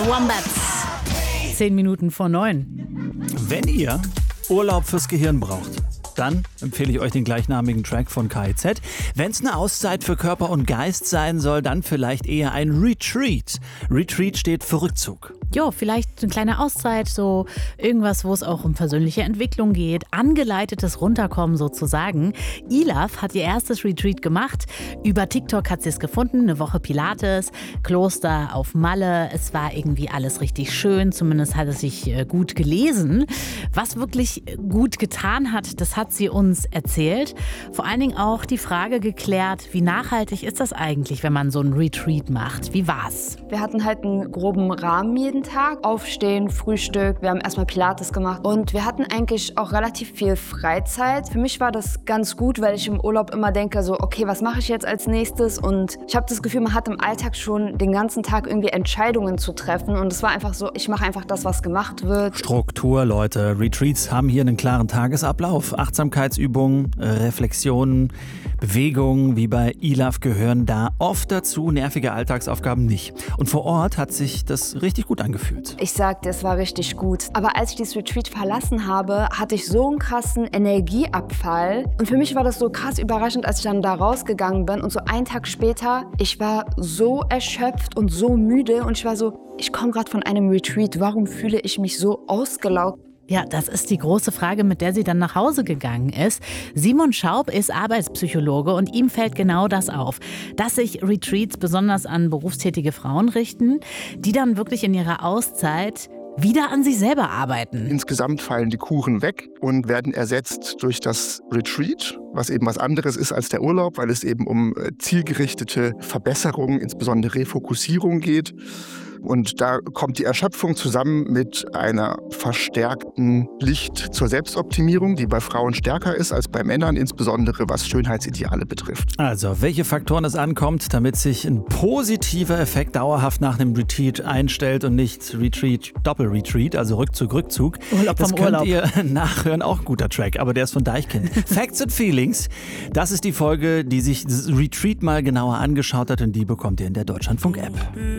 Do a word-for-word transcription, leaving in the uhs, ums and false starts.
Wombats. Zehn Minuten vor neun. Wenn ihr Urlaub fürs Gehirn braucht, dann empfehle ich euch den gleichnamigen Track von K I Z. Wenn es eine Auszeit für Körper und Geist sein soll, dann vielleicht eher ein Retreat. Retreat steht für Rückzug. Jo, vielleicht eine kleine Auszeit, so irgendwas, wo es auch um persönliche Entwicklung geht, angeleitetes Runterkommen sozusagen. Ilaf hat ihr erstes Retreat gemacht. Über TikTok hat sie es gefunden, eine Woche Pilates, Kloster auf Malle. Es war irgendwie alles richtig schön, zumindest hat es sich gut gelesen. Was wirklich gut getan hat, das hat sie uns erzählt. Vor allen Dingen auch die Frage geklärt, wie nachhaltig ist das eigentlich, wenn man so ein Retreat macht? Wie war's? Wir hatten halt einen groben Rahmen jeden Tag. Aufstehen, Frühstück, wir haben erstmal Pilates gemacht und wir hatten eigentlich auch relativ viel Freizeit. Für mich war das ganz gut, weil ich im Urlaub immer denke, so okay, was mache ich jetzt als nächstes? Und ich habe das Gefühl, man hat im Alltag schon den ganzen Tag irgendwie Entscheidungen zu treffen und es war einfach so, ich mache einfach das, was gemacht wird. Struktur, Leute. Retreats haben hier einen klaren Tagesablauf. Achtsamkeitsübungen, Reflexionen, Bewegungen wie bei Ilaf gehören da oft dazu, nervige Alltagsaufgaben nicht. Und vor Ort hat sich das richtig gut angefühlt. Ich sagte, es war richtig gut. Aber als ich dieses Retreat verlassen habe, hatte ich so einen krassen Energieabfall. Und für mich war das so krass überraschend, als ich dann da rausgegangen bin. Und so einen Tag später, ich war so erschöpft und so müde. Und ich war so, ich komme gerade von einem Retreat. Warum fühle ich mich so ausgelaugt? Ja, das ist die große Frage, mit der sie dann nach Hause gegangen ist. Simon Schaub ist Arbeitspsychologe und ihm fällt genau das auf, dass sich Retreats besonders an berufstätige Frauen richten, die dann wirklich in ihrer Auszeit wieder an sich selber arbeiten. Insgesamt fallen die Kuren weg und werden ersetzt durch das Retreat, was eben was anderes ist als der Urlaub, weil es eben um zielgerichtete Verbesserung, insbesondere Refokussierung geht. Und da kommt die Erschöpfung zusammen mit einer verstärkten Pflicht zur Selbstoptimierung, die bei Frauen stärker ist als bei Männern, insbesondere was Schönheitsideale betrifft. Also, welche Faktoren es ankommt, damit sich ein positiver Effekt dauerhaft nach einem Retreat einstellt und nicht Retreat, Doppel-Retreat, also Rückzug, Rückzug. Urlaub das vom könnt Urlaub. ihr nachhören, auch ein guter Track, aber der ist von Deichkind. Facts and Feelings, das ist die Folge, die sich das Retreat mal genauer angeschaut hat und die bekommt ihr in der Deutschlandfunk-App.